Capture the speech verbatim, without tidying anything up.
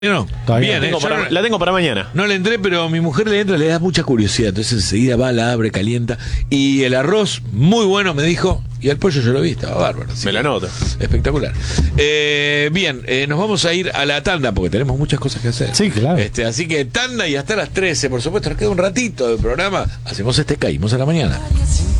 No, Todavía bien, la eh, tengo, yo para, no, la tengo para mañana. no le entré, pero mi mujer le entra, le da mucha curiosidad, entonces enseguida va, la abre, calienta. Y el arroz, muy bueno, me dijo, y el pollo yo lo vi, estaba bárbaro. Me la nota. Espectacular. Eh, bien, eh, nos vamos a ir a la tanda, porque tenemos muchas cosas que hacer. Sí, claro. Este, así que tanda y hasta las trece, por supuesto, nos queda un ratito del programa. Hacemos este Caímos a la mañana.